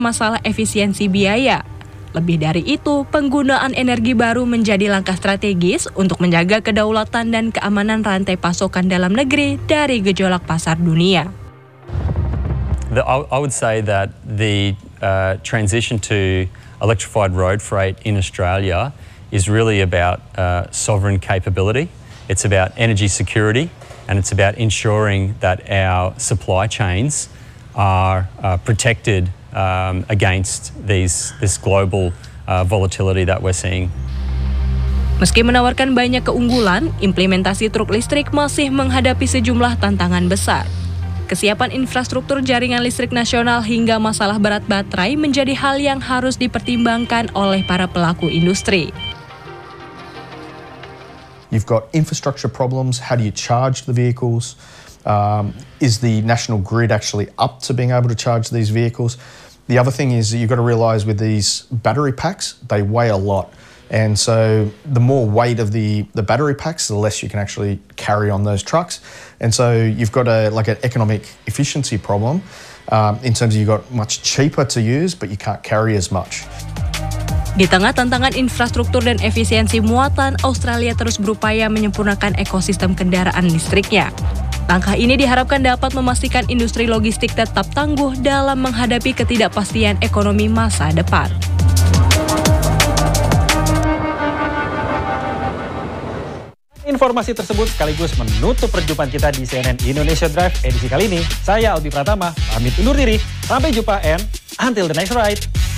masalah efisiensi biaya. Lebih dari itu, penggunaan energi baru menjadi langkah strategis untuk menjaga kedaulatan dan keamanan rantai pasokan dalam negeri dari gejolak pasar dunia. I would say that the transition to electrified road freight in Australia is really about sovereign capability. It's about energy security, and it's about ensuring that our supply chains are protected against this global volatility that we're seeing. Meski menawarkan banyak keunggulan, implementasi truk listrik masih menghadapi sejumlah tantangan besar. Kesiapan infrastruktur jaringan listrik nasional hingga masalah berat baterai menjadi hal yang harus dipertimbangkan oleh para pelaku industri. You've got infrastructure problems. How do you charge the vehicles? Is the national grid actually up to being able to charge these vehicles? The other thing is that you've got to realise with these battery packs, they weigh a lot. And so the more weight of the battery packs, the less you can actually carry on those trucks. And so you've got an economic efficiency problem in terms of you've got much cheaper to use, but you can't carry as much. Di tengah tantangan infrastruktur dan efisiensi muatan, Australia terus berupaya menyempurnakan ekosistem kendaraan listriknya. Langkah ini diharapkan dapat memastikan industri logistik tetap tangguh dalam menghadapi ketidakpastian ekonomi masa depan. Informasi tersebut sekaligus menutup perjumpaan kita di CNN Indonesia Drive edisi kali ini. Saya Albi Pratama, pamit undur diri. Sampai jumpa and until the next ride.